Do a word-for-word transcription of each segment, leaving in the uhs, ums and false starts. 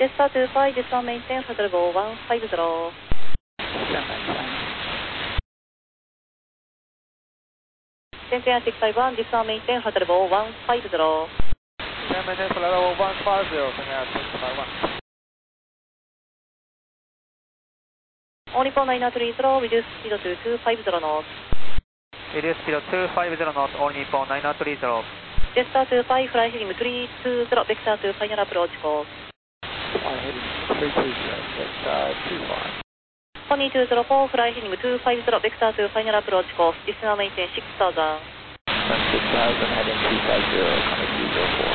Jetstar two five, Jetstar maintain shuttle level one five zero. Jetstar six five one, Jetstar maintain shuttle level one five zero. Jetstar maintain shuttle level one five zero, Jetstar six five one. All Nippon nine three zero, reduce speed to two five zero knots. Reduce speed to two five zero knots, All Nippon nine three zero. Jetstar two five, fly heading three two zero, vector to final approach course. Fly heading three two zero, vector two five. Pony two zero four, fly heading two five zero, vector to final approach course. Descend maintain six thousand. six thousand, heading two five zero, coming two zero four.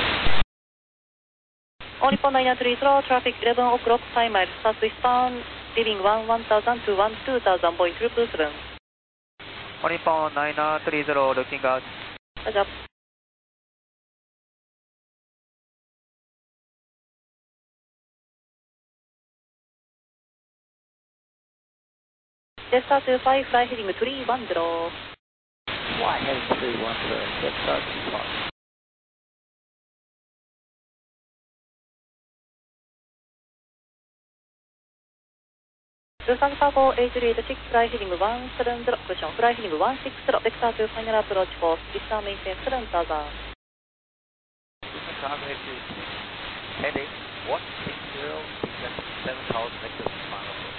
All Nippon nine three zero, traffic eleven o'clock, five miles southwestbound, leaving one one thousand to one two thousand, Boeing triple seven. All Nippon nine three zero, looking out. Roger. Jetstar two five, fly heading three one zero. Fly heading three one zero, Jetstar two five. Busan Cargo eight eight six, fly heading one seven zero, cushion, fly heading one six zero, vector to final approach course, Jetstar maintain seven thousand. Busan Cargo eight eight six, heading one six zero, descend seven thousand meters, final approach.